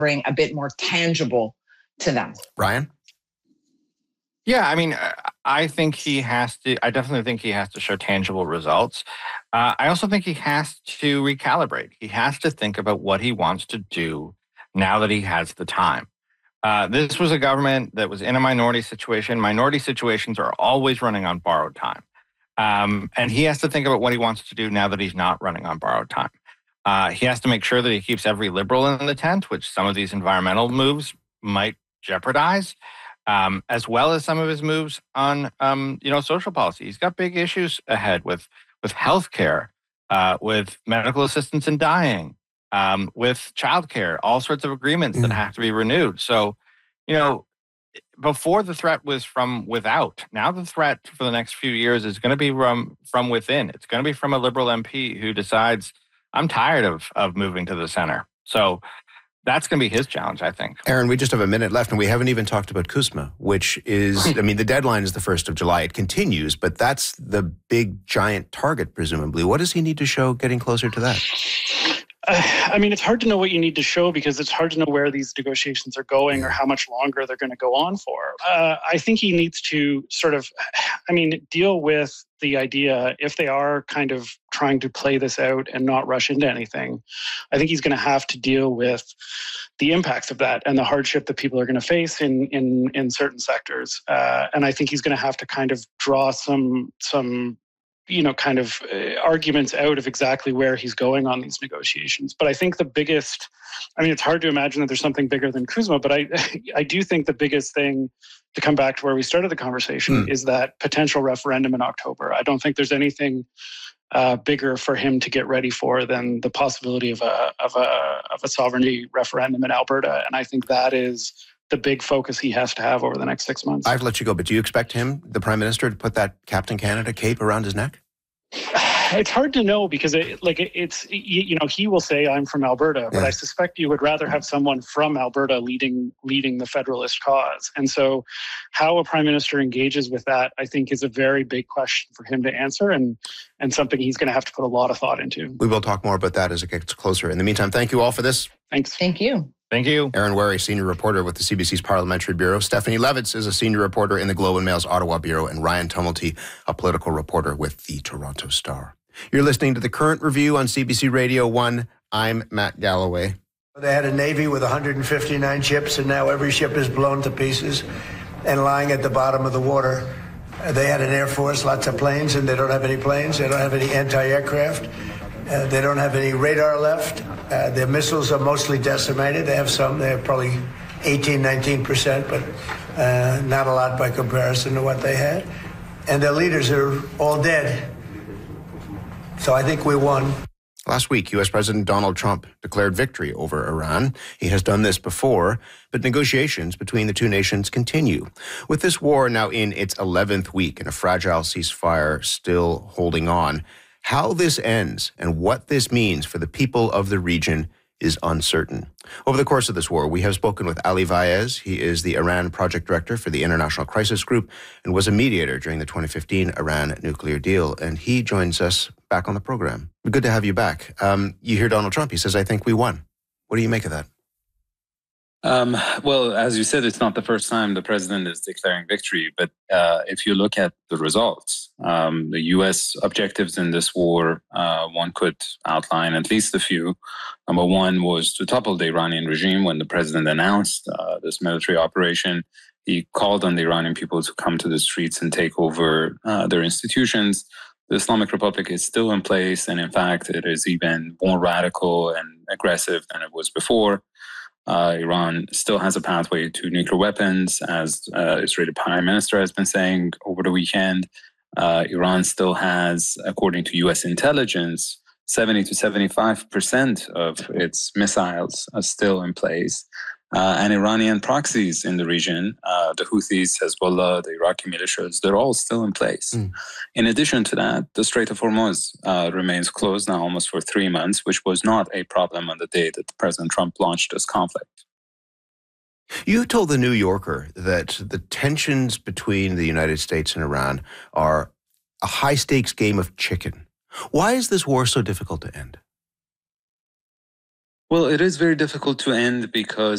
bring a bit more tangible to them. Ryan? Yeah, I mean, I think I definitely think he has to show tangible results. I also think he has to recalibrate. He has to think about what he wants to do now that he has the time. This was a government that was in a minority situation. Minority situations are always running on borrowed time. And he has to think about what he wants to do now that he's not running on borrowed time. He has to make sure that he keeps every liberal in the tent, which some of these environmental moves might jeopardize. As well as some of his moves on, social policy. He's got big issues ahead with healthcare, with medical assistance in dying, with childcare, all sorts of agreements that have to be renewed. So, before the threat was from without. Now the threat for the next few years is going to be from within. It's going to be from a Liberal MP who decides, I'm tired of moving to the center. So that's going to be his challenge, I think. Aaron, we just have a minute left, and we haven't even talked about CUSMA, which is, the deadline is the 1st of July. It continues, but that's the big, giant target, presumably. What does he need to show getting closer to that? It's hard to know what you need to show because it's hard to know where these negotiations are going or how much longer they're going to go on for. I think he needs to sort of, deal with the idea, if they are kind of trying to play this out and not rush into anything, I think he's going to have to deal with the impacts of that and the hardship that people are going to face in certain sectors. And I think he's going to have to kind of draw some arguments out of exactly where he's going on these negotiations. But I think the biggest, it's hard to imagine that there's something bigger than CUSMA, but I do think the biggest thing, to come back to where we started the conversation, is that potential referendum in October. I don't think there's anything bigger for him to get ready for than the possibility of a sovereignty referendum in Alberta. And I think that is the big focus he has to have over the next 6 months. I've let you go, but do you expect him, the Prime Minister, to put that Captain Canada cape around his neck? It's hard to know because he will say, I'm from Alberta, but I suspect you would rather have someone from Alberta leading the Federalist cause. And so how a Prime Minister engages with that, I think, is a very big question for him to answer and something he's going to have to put a lot of thought into. We will talk more about that as it gets closer. In the meantime, thank you all for this. Thanks. Thank you. Thank you. Aaron Wherry, senior reporter with the CBC's Parliamentary Bureau. Stephanie Levitz is a senior reporter in the Globe and Mail's Ottawa Bureau. And Ryan Tumulty, a political reporter with the Toronto Star. You're listening to The Current Review on CBC Radio 1. I'm Matt Galloway. They had a Navy with 159 ships, and now every ship is blown to pieces and lying at the bottom of the water. They had an Air Force, lots of planes, and they don't have any planes. They don't have any anti-aircraft. They don't have any radar left. Their missiles are mostly decimated. They have some. They have probably 19%, but not a lot by comparison to what they had. And their leaders are all dead. So I think we won. Last week, U.S. President Donald Trump declared victory over Iran. He has done this before, but negotiations between the two nations continue. With this war now in its 11th week and a fragile ceasefire still holding on, how this ends and what this means for the people of the region is uncertain. Over the course of this war, we have spoken with Ali Vaez. He is the Iran project director for the International Crisis Group and was a mediator during the 2015 Iran nuclear deal. And he joins us back on the program. Good to have you back. You hear Donald Trump. He says, I think we won. What do you make of that? Well, as you said, it's not the first time the president is declaring victory. But if you look at the results, the U.S. objectives in this war, one could outline at least a few. Number one was to topple the Iranian regime. When the president announced this military operation, he called on the Iranian people to come to the streets and take over their institutions. The Islamic Republic is still in place, and in fact, it is even more radical and aggressive than it was before. Iran still has a pathway to nuclear weapons, as Israeli Prime Minister has been saying over the weekend. Iran still has, according to U.S. intelligence, 70 to 75% of its missiles are still in place. And Iranian proxies in the region, the Houthis, Hezbollah, the Iraqi militias, they're all still in place. In addition to that, the Strait of Hormuz remains closed now almost for 3 months, which was not a problem on the day that President Trump launched this conflict. You told The New Yorker that the tensions between the United States and Iran are a high-stakes game of chicken. Why is this war so difficult to end? Well, it is very difficult to end because